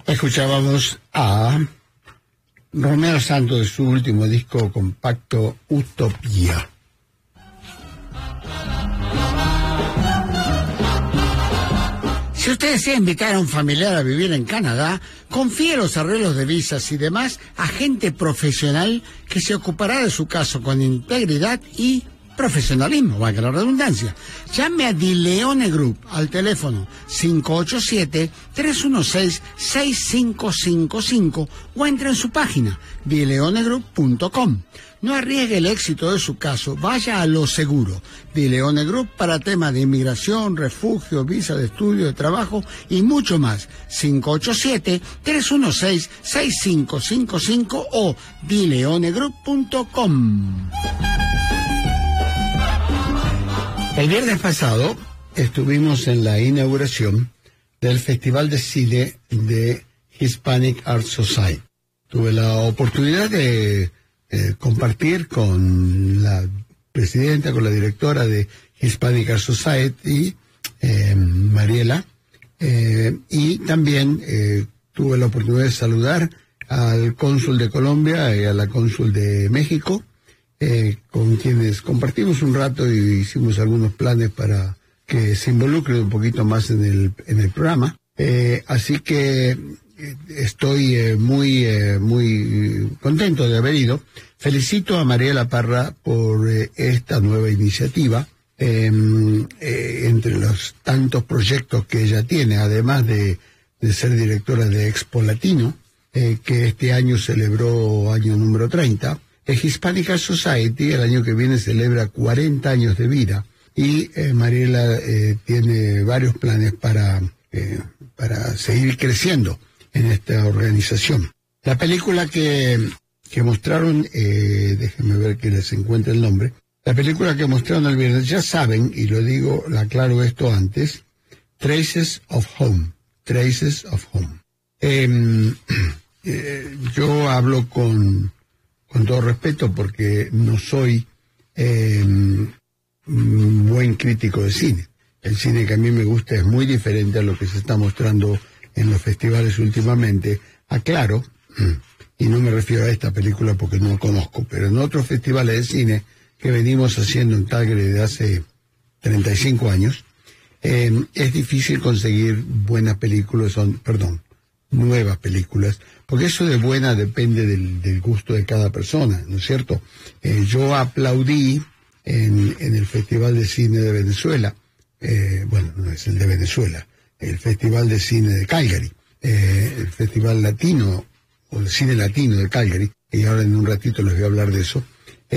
Escuchábamos a Romeo Santos de su último disco compacto, Utopía. Si usted desea invitar a un familiar a vivir en Canadá, confíe los arreglos de visas y demás a gente profesional que se ocupará de su caso con integridad y profesionalismo, valga la redundancia. Llame a Di Leone Group al teléfono 587-316-6555 o entre en su página dileonegroup.com. No arriesgue el éxito de su caso, vaya a lo seguro. Di Leone Group para temas de inmigración, refugio, visa de estudio, de trabajo y mucho más. 587-316-6555 o dileonegroup.com. El viernes pasado estuvimos en la inauguración del Festival de Cine de Hispanic Art Society. Tuve la oportunidad de compartir con la presidenta, con la directora de Hispanic Art Society, Mariela, y también tuve la oportunidad de saludar al cónsul de Colombia y a la cónsul de México, con quienes compartimos un rato y hicimos algunos planes para que se involucren un poquito más en el programa. Así que estoy muy contento de haber ido. Felicito a Mariela Parra por esta nueva iniciativa. Entre los tantos proyectos que ella tiene, además de ser directora de Expo Latino, que este año celebró año número 30, Hispanic Art Society el año que viene celebra 40 años de vida y Mariela tiene varios planes para seguir creciendo en esta organización. La película que mostraron, déjenme ver que les encuentre el nombre, la película que mostraron el viernes, ya saben, y lo digo, lo aclaro esto antes, Traces of Home. Traces of Home. Yo hablo con todo respeto porque no soy un buen crítico de cine. El cine que a mí me gusta es muy diferente a lo que se está mostrando en los festivales últimamente. Aclaro, y no me refiero a esta película porque no conozco, pero en otros festivales de cine que venimos haciendo en Calgary de hace 35 años, es difícil conseguir buenas películas, nuevas películas, porque eso de buena depende del gusto de cada persona, ¿no es cierto? Yo aplaudí en el Festival de Cine de Venezuela, bueno, no es el de Venezuela, el Festival de Cine de Calgary, el Festival Latino, o el Cine Latino de Calgary, y ahora en un ratito les voy a hablar de eso.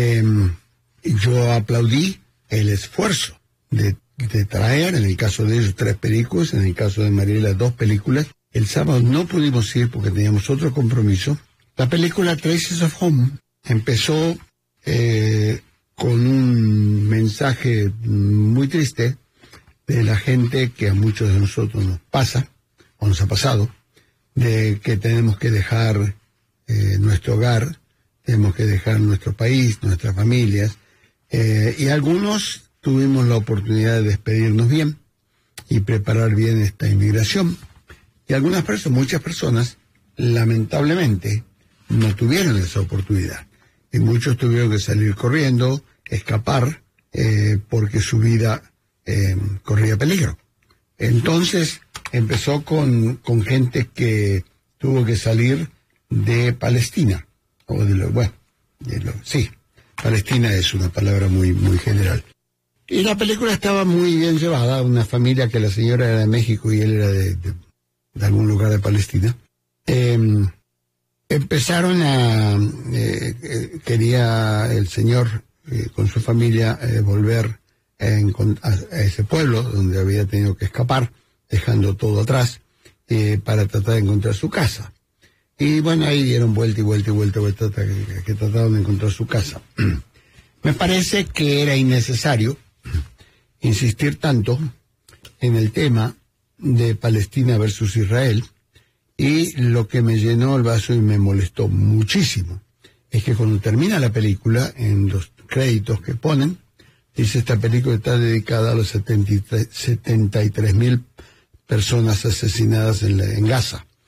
Yo aplaudí el esfuerzo de traer, en el caso de ellos, 3 películas, en el caso de Mariela, 2 películas. El sábado no pudimos ir porque teníamos otro compromiso. La película Traces of Home empezó con un mensaje muy triste de la gente que a muchos de nosotros nos pasa, o nos ha pasado, de que tenemos que dejar nuestro hogar, tenemos que dejar nuestro país, nuestras familias, y algunos tuvimos la oportunidad de despedirnos bien y preparar bien esta inmigración. Y algunas personas, muchas personas, lamentablemente, no tuvieron esa oportunidad. Y muchos tuvieron que salir corriendo, escapar, porque su vida corría peligro. Entonces, empezó con gente que tuvo que salir de Palestina. Sí, Palestina es una palabra muy, muy general. Y la película estaba muy bien llevada, una familia que la señora era de México y él era de algún lugar de Palestina. Empezaron quería el señor con su familia volver a ese pueblo donde había tenido que escapar, dejando todo atrás, para tratar de encontrar su casa. Y bueno, ahí dieron vuelta hasta que trataron de encontrar su casa. Me parece que era innecesario insistir tanto en el tema de Palestina versus Israel, y lo que me llenó el vaso y me molestó muchísimo es que cuando termina la película, en los créditos que ponen, dice: esta película está dedicada a los 73.000 personas asesinadas en Gaza.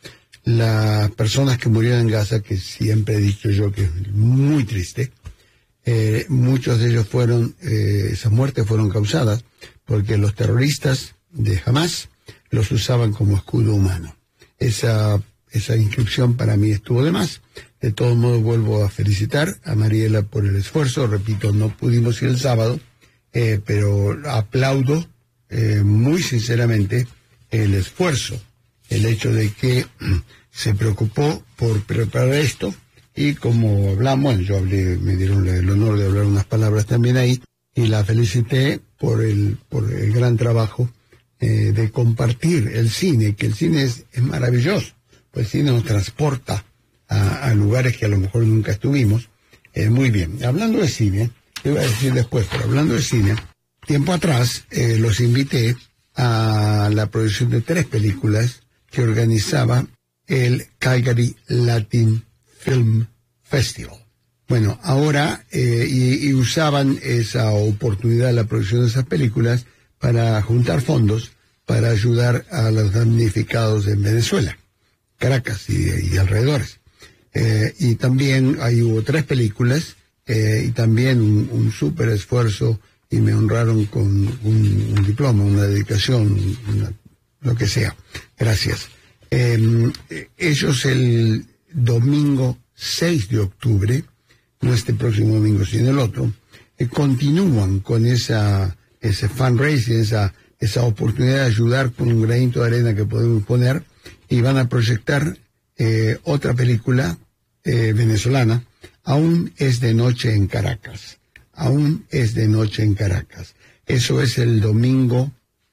las personas que murieron en Gaza, que siempre he dicho yo que es muy triste, muchos de ellos esas muertes fueron causadas porque los terroristas de Hamas los usaban como escudo humano. Esa inscripción para mí estuvo de más. De todos modos, vuelvo a felicitar a Mariela por el esfuerzo. Repito, no pudimos ir el sábado, pero aplaudo muy sinceramente el esfuerzo, el hecho de que se preocupó por preparar esto, y como hablamos, me dieron el honor de hablar unas palabras también ahí, y la felicité por el gran trabajo de compartir el cine, que el cine es maravilloso, pues el cine nos transporta a lugares que a lo mejor nunca estuvimos. Muy bien, hablando de cine, te voy a decir después, pero hablando de cine, tiempo atrás los invité a la producción de 3 películas que organizaba el Calgary Latin Film Festival. Bueno, ahora, y usaban esa oportunidad de la producción de esas películas para juntar fondos para ayudar a los damnificados en Venezuela, Caracas y alrededores. Y también ahí hubo 3 películas, y también un súper esfuerzo, y me honraron con un diploma, una dedicación, lo que sea. Gracias. Ellos el domingo 6 de octubre, no este próximo domingo, sino el otro, continúan con ese fundraising, esa oportunidad de ayudar con un granito de arena que podemos poner, y van a proyectar otra película venezolana, Aún es de noche en Caracas. Aún es de noche en Caracas. Eso es el domingo,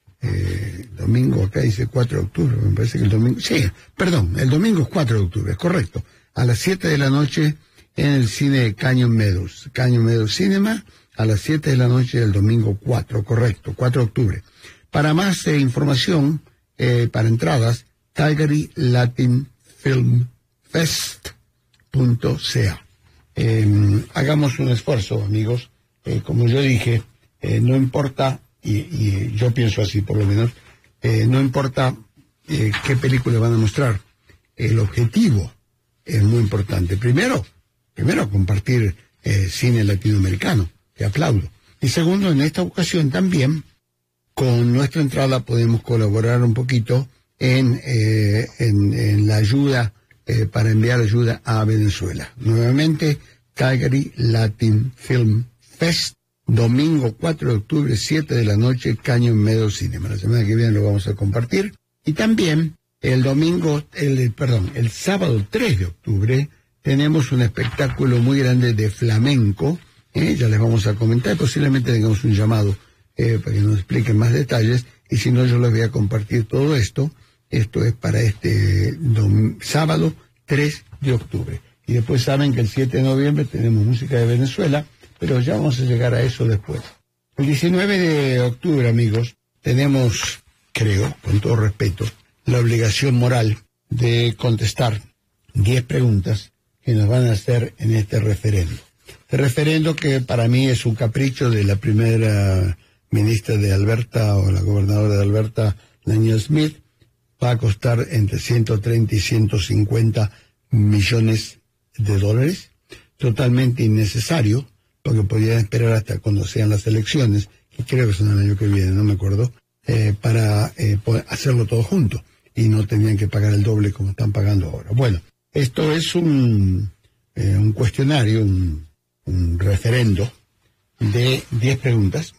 acá dice 4 de octubre, me parece que el domingo, sí, perdón, el domingo es 4 de octubre, correcto, a las 7 de la noche en el cine de Canyon Meadows Cinema, a las 7 de la noche del domingo 4, correcto, 4 de octubre. Para más información, para entradas, Calgary Latin Film Fest.ca. Hagamos un esfuerzo, amigos. Como yo dije, no importa, y yo pienso así por lo menos, no importa qué película van a mostrar. El objetivo es muy importante. Primero compartir cine latinoamericano, que aplaudo. Y segundo, en esta ocasión también, con nuestra entrada podemos colaborar un poquito en la ayuda, para enviar ayuda a Venezuela. Nuevamente, Calgary Latin Film Fest, domingo 4 de octubre, 7 de la noche, Canyon Meadows Cinema. La semana que viene lo vamos a compartir. Y también el sábado 3 de octubre, tenemos un espectáculo muy grande de flamenco. Ya les vamos a comentar, posiblemente tengamos un llamado para que nos expliquen más detalles, y si no, yo les voy a compartir todo esto. Esto es para este sábado 3 de octubre. Y después saben que el 7 de noviembre tenemos música de Venezuela, pero ya vamos a llegar a eso después. El 19 de octubre, amigos, tenemos, creo, con todo respeto, la obligación moral de contestar 10 preguntas que nos van a hacer en este referendo. Este referendo que para mí es un capricho de la primera ministra de Alberta, o la gobernadora de Alberta, Danielle Smith. Va a costar entre 130 y 150 millones de dólares, totalmente innecesario, porque podrían esperar hasta cuando sean las elecciones, que creo que son el año que viene, no me acuerdo, para hacerlo todo junto, y no tenían que pagar el doble como están pagando ahora. Bueno, esto es un cuestionario, un referendo de 10 preguntas.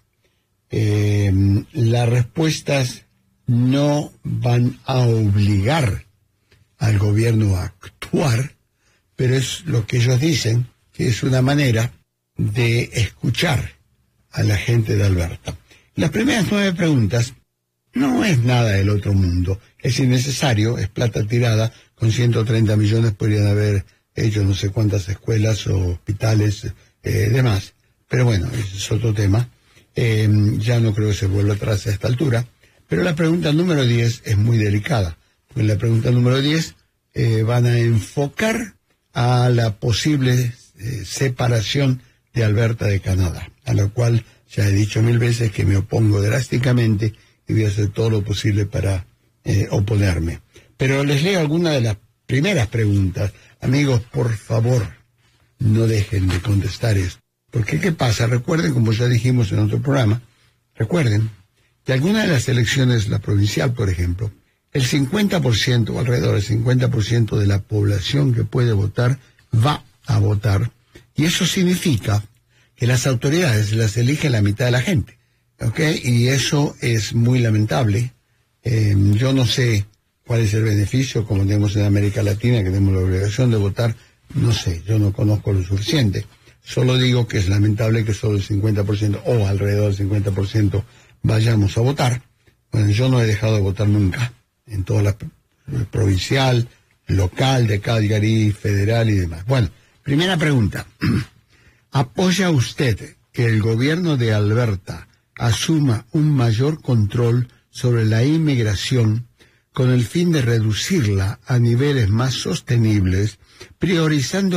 Las respuestas no van a obligar al gobierno a actuar, pero es lo que ellos dicen, que es una manera de escuchar a la gente de Alberta. Las primeras 9 preguntas no es nada del otro mundo, es innecesario, es plata tirada. Con 130 millones podrían haber hecho no sé cuántas escuelas o hospitales, demás, pero bueno, ese es otro tema. Ya no creo que se vuelva atrás a esta altura. Pero la pregunta número 10 es muy delicada, porque en la pregunta número 10 van a enfocar a la posible separación de Alberta de Canadá, a la cual ya he dicho 1000 veces que me opongo drásticamente y voy a hacer todo lo posible para oponerme. Pero les leo algunas de las primeras preguntas. Amigos, por favor, no dejen de contestar esto. Porque, ¿qué pasa? Recuerden, como ya dijimos en otro programa, recuerden que algunas de las elecciones, la provincial, por ejemplo, el 50% o alrededor del 50% de la población que puede votar va a votar, y eso significa que las autoridades las elige la mitad de la gente, ¿ok? Y eso es muy lamentable. Yo no sé cuál es el beneficio, como tenemos en América Latina, que tenemos la obligación de votar, no sé, yo no conozco lo suficiente. Solo digo que es lamentable que solo el 50% o alrededor del 50% vayamos a votar. Bueno, yo no he dejado de votar nunca, en toda la provincial, local de Calgary, federal y demás. Bueno, primera pregunta. ¿Apoya usted que el gobierno de Alberta asuma un mayor control sobre la inmigración con el fin de reducirla a niveles más sostenibles, priorizando